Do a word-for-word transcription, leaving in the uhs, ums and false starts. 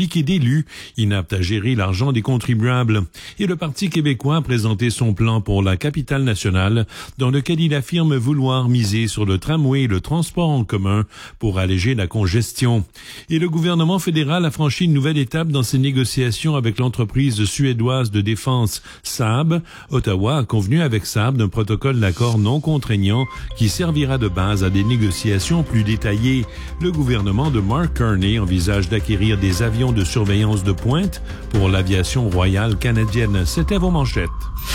publics et d'élus inaptes à gérer l'argent des contribuables. Et le Parti québécois a présenté son plan pour la capitale nationale, dans lequel il affirme vouloir miser sur le tramway et le transport en commun pour alléger la congestion. Et le gouvernement fédéral a franchi une nouvelle étape dans ses négociations avec l'entreprise suédoise de défense Saab. Ottawa a convenu avec Saab d'un protocole d'accord non contraignant qui servira de base à des négociations plus détaillées. Le gouvernement de Mark Carney envisage d'acquérir des avions de surveillance de pointe pour l'aviation royale canadienne. C'était vos manchettes.